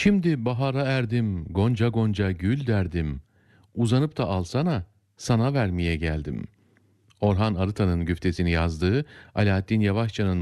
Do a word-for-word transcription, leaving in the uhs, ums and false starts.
Şimdi bahara erdim, gonca gonca gül derdim. Uzanıp da alsana, sana vermeye geldim. Orhan Arıtan'ın güftesini yazdığı, Alaaddin Yavaşça'nın